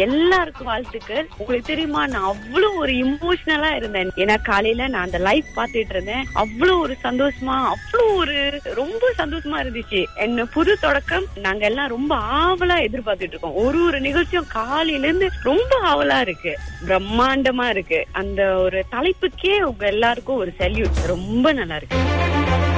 எல்லாருக்கும் வாழ்த்துக்கள். உங்களுக்கு தெரியுமா, நான் அவ்வளவு ஒரு இமோஷனலா இருந்தேன். ஏன்னா காலையில நான் அந்த லைவ் பாத்துட்டு இருந்தேன். அவ்வளவு ஒரு சந்தோஷமா, அவ்வளவு ஒரு ரொம்ப சந்தோஷமா இருந்துச்சு. என்ன புது தொடக்கம் நாங்க எல்லாம் ரொம்ப ஆவலா எதிர்பார்த்துட்டு இருக்கோம். ஒரு நிகழ்ச்சியும் காலையில இருந்து ரொம்ப ஆவலா இருக்கு. பிரம்மாண்டமா இருக்கு. அந்த ஒரு தலைப்புக்கே உங்க எல்லாருக்கும் ஒரு சல்யூட். ரொம்ப நல்லா இருக்கு.